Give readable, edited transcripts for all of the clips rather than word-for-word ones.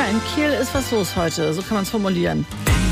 Ja, in Kiel ist was los heute, so kann man es formulieren.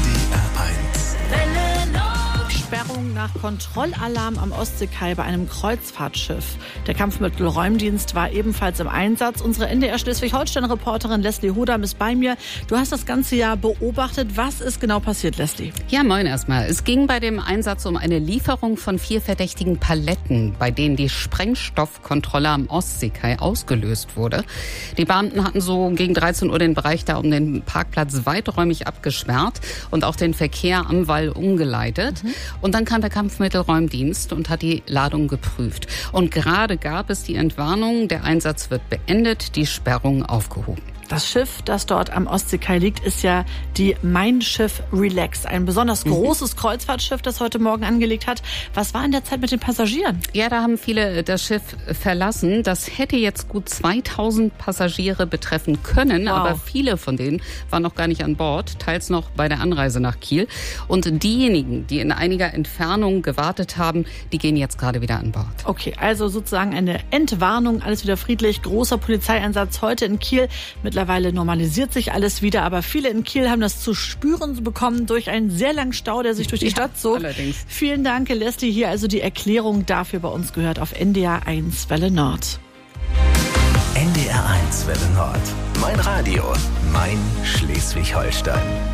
Sperrung nach Kontrollalarm am Ostseekai bei einem Kreuzfahrtschiff. Der Kampfmittelräumdienst war ebenfalls im Einsatz. Unsere NDR Schleswig-Holstein-Reporterin Leslie Hodam ist bei mir. Du hast das ganze Jahr beobachtet. Was ist genau passiert, Leslie? Ja, moin erstmal. Es ging bei dem Einsatz um eine Lieferung von 4 verdächtigen Paletten, bei denen die Sprengstoffkontrolle am Ostseekai ausgelöst wurde. Die Beamten hatten so gegen 13 Uhr den Bereich da um den Parkplatz weiträumig abgesperrt und auch den Verkehr am Wall umgeleitet. Und dann kam der Kampfmittelräumdienst und hat die Ladung geprüft. Und gerade gab es die Entwarnung, der Einsatz wird beendet, die Sperrung aufgehoben. Das Schiff, das dort am Ostseekai liegt, ist ja die Mein Schiff Relax. Ein besonders großes Kreuzfahrtschiff, das heute Morgen angelegt hat. Was war in der Zeit mit den Passagieren? Ja, da haben viele das Schiff verlassen. Das hätte jetzt gut 2000 Passagiere betreffen können, aber viele von denen waren noch gar nicht an Bord, teils noch bei der Anreise nach Kiel. Und diejenigen, die in einiger Entfernung gewartet haben, die gehen jetzt gerade wieder an Bord. Okay, also sozusagen eine Entwarnung, alles wieder friedlich. Großer Polizeieinsatz heute in Kiel. Mittlerweile normalisiert sich alles wieder, aber viele in Kiel haben das zu spüren bekommen durch einen sehr langen Stau, der sich durch die Stadt zog. Allerdings. Vielen Dank, Leslie. Hier also die Erklärung dafür bei uns gehört auf NDR 1 Welle Nord. NDR 1 Welle Nord. Mein Radio, mein Schleswig-Holstein.